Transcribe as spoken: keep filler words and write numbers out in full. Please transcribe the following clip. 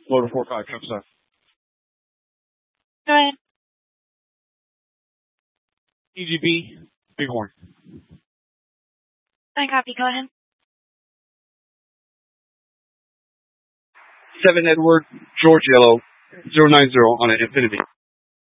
Motor four five, truck stop. Go ahead. E G B, Bighorn. I copy. Go ahead. seven Edward, George Yellow, zero nine zero on an Infinity.